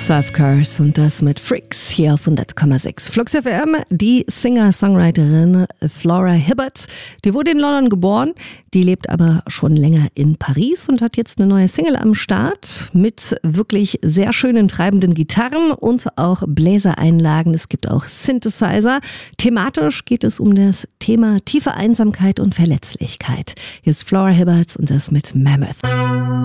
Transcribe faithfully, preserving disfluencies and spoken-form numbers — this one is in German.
Surf Cars und das mit Freaks hier auf hundert Komma sechs. Flux F M, die Singer-Songwriterin Flora Hibbert, die wurde in London geboren, die lebt aber schon länger in Paris und hat jetzt eine neue Single am Start mit wirklich sehr schönen treibenden Gitarren und auch Bläsereinlagen. Es gibt auch Synthesizer. Thematisch geht es um das Thema tiefe Einsamkeit und Verletzlichkeit. Hier ist Flora Hibbert und das mit Mammoth.